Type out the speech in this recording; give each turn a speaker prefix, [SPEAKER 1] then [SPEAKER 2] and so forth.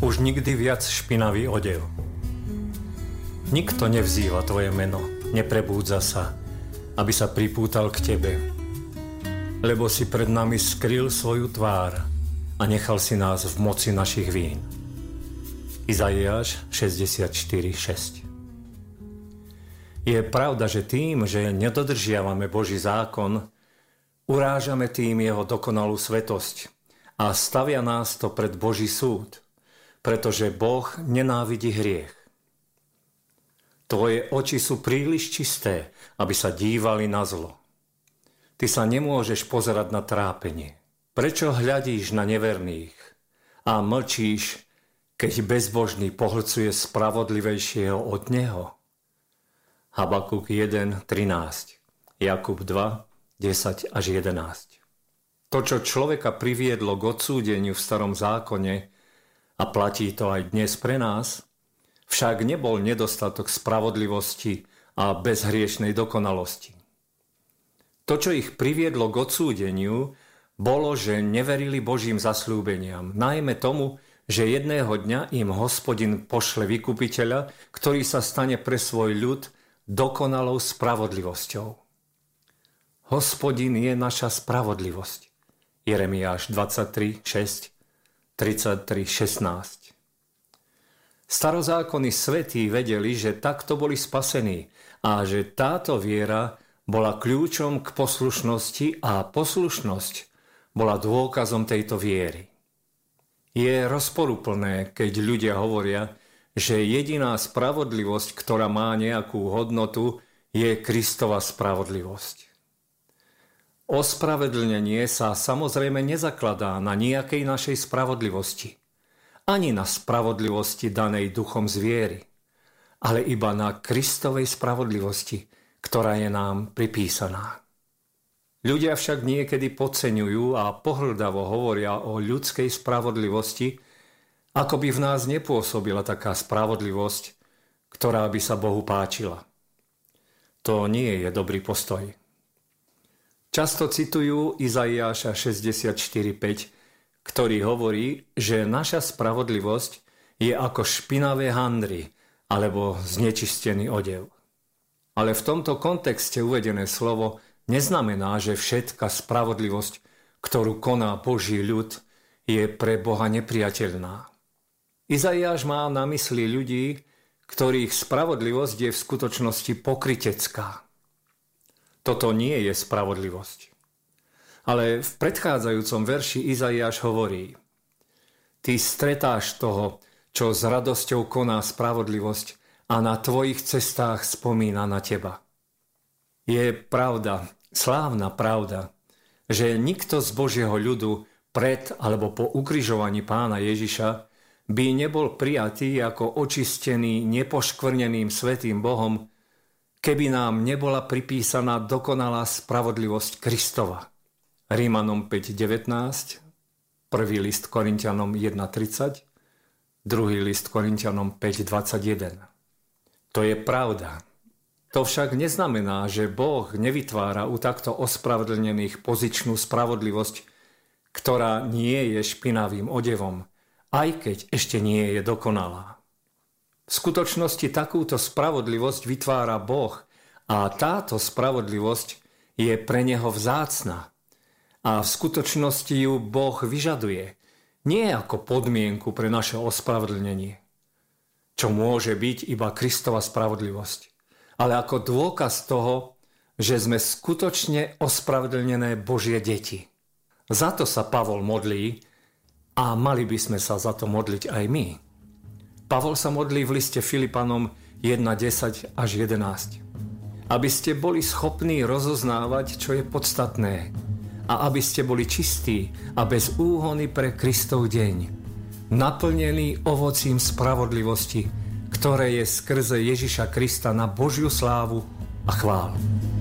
[SPEAKER 1] už nikdy viac špinavý odev. Nikto nevzýva tvoje meno, neprebúdza sa, aby sa pripútal k tebe, lebo si pred nami skryl svoju tvár a nechal si nás v moci našich vín. Izaiáš 64:6. Je pravda, že tým, že nedodržiavame Boží zákon, urážame tým jeho dokonalú svetosť a stavia nás to pred Boží súd, pretože Boh nenávidí hriech. Tvoje oči sú príliš čisté, aby sa dívali na zlo. Ty sa nemôžeš pozerať na trápenie. Prečo hľadíš na neverných a mlčíš, keď bezbožný pohlcuje spravodlivejšieho od neho? Habakuk 1:13, Jakub 2:10-11. To, čo človeka priviedlo k odsúdeniu v starom zákone, a platí to aj dnes pre nás, však nebol nedostatok spravodlivosti a bezhriešnej dokonalosti. To, čo ich priviedlo k odsúdeniu, bolo, že neverili Božím zasľúbeniam, najmä tomu, že jedného dňa im Hospodin pošle vykupiteľa, ktorý sa stane pre svoj ľud dokonalou spravodlivosťou. Hospodin je naša spravodlivosť. Jeremiáš 23:6, 33:16. Starozákonní svätí vedeli, že takto boli spasení a že táto viera bola kľúčom k poslušnosti a poslušnosť bola dôkazom tejto viery. Je rozporuplné, keď ľudia hovoria, že jediná spravodlivosť, ktorá má nejakú hodnotu, je Kristova spravodlivosť. Ospravedlnenie sa samozrejme nezakladá na nejakej našej spravodlivosti, ani na spravodlivosti danej duchom z viery, ale iba na Kristovej spravodlivosti, ktorá je nám pripísaná. Ľudia však niekedy podceňujú a pohŕdavo hovoria o ľudskej spravodlivosti, ako by v nás nepôsobila taká spravodlivosť, ktorá by sa Bohu páčila. To nie je dobrý postoj. Často citujú Izaiáša 64:5, ktorý hovorí, že naša spravodlivosť je ako špinavé handry alebo znečistený odev. Ale v tomto kontexte uvedené slovo neznamená, že všetká spravodlivosť, ktorú koná Boží ľud, je pre Boha nepriateľná. Izaiáš má na mysli ľudí, ktorých spravodlivosť je v skutočnosti pokrytecká. Toto nie je spravodlivosť. Ale v predchádzajúcom verši Izaiáš hovorí: Ty stretáš toho, čo s radosťou koná spravodlivosť a na tvojich cestách spomína na teba. Je pravda, slávna pravda, že nikto z Božieho ľudu pred alebo po ukrižovaní Pána Ježiša by nebol prijatý ako očistený nepoškvrneným svätým Bohom, keby nám nebola pripísaná dokonalá spravodlivosť Kristova. Rímanom 5:19, 1. list Korinťanom 1:30, 2. list Korinťanom 5:21. To je pravda. To však neznamená, že Boh nevytvára u takto ospravedlnených pozičnú spravodlivosť, ktorá nie je špinavým odevom, aj keď ešte nie je dokonalá. V skutočnosti takúto spravodlivosť vytvára Boh a táto spravodlivosť je pre neho vzácna. A v skutočnosti ju Boh vyžaduje, nie ako podmienku pre naše ospravedlnenie, čo môže byť iba Kristova spravodlivosť, ale ako dôkaz toho, že sme skutočne ospravedlnené Božie deti. Za to sa Pavol modlí a mali by sme sa za to modliť aj my. Pavol sa modlí v liste Filipanom 1:10-11. Aby ste boli schopní rozoznávať, čo je podstatné, a aby ste boli čistí a bez úhony pre Kristov deň, naplnení ovocím spravodlivosti, ktoré je skrze Ježiša Krista na Božiu slávu a chválu.